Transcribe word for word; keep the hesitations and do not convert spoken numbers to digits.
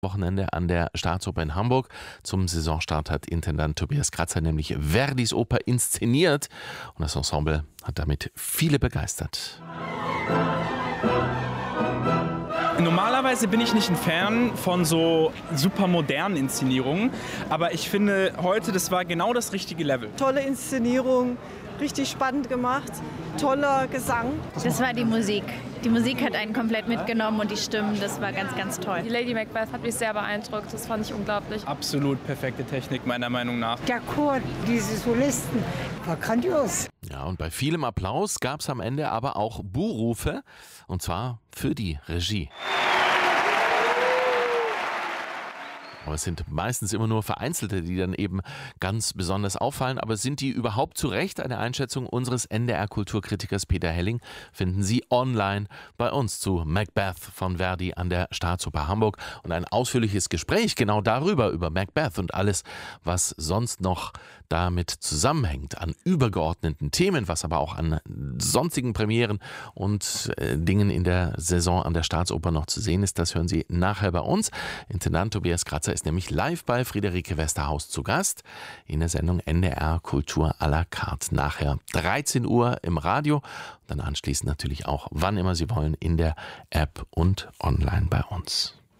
Wochenende an der Staatsoper in Hamburg. Zum Saisonstart hat Intendant Tobias Kratzer nämlich Verdis Oper inszeniert und das Ensemble hat damit viele begeistert. Normalerweise bin ich nicht ein Fan von so super modernen Inszenierungen, aber ich finde heute, das war genau das richtige Level. Tolle Inszenierung, richtig spannend gemacht, toller Gesang. Das war die Musik. Die Musik hat einen komplett mitgenommen und die Stimmen, das war ganz, ganz toll. Die Lady Macbeth hat mich sehr beeindruckt, das fand ich unglaublich. Absolut perfekte Technik meiner Meinung nach. Der Chor, diese Solisten, war grandios. Ja, und bei vielem Applaus gab es am Ende aber auch Buhrufe, und zwar für die Regie. Aber es sind meistens immer nur Vereinzelte, die dann eben ganz besonders auffallen. Aber sind die überhaupt zu Recht? Eine Einschätzung unseres N D R-Kulturkritikers Peter Helling finden Sie online bei uns zu Macbeth von Verdi an der Staatsoper Hamburg. Und ein ausführliches Gespräch genau darüber, über Macbeth und alles, was sonst noch damit zusammenhängt, an übergeordneten Themen, was aber auch an sonstigen Premieren und äh, Dingen in der Saison an der Staatsoper noch zu sehen ist. Das hören Sie nachher bei uns. Intendant Tobias Kratzer ist nämlich live bei Friederike Westerhaus zu Gast in der Sendung N D R Kultur à la carte. Nachher dreizehn Uhr im Radio und dann anschließend natürlich auch, wann immer Sie wollen, in der App und online bei uns.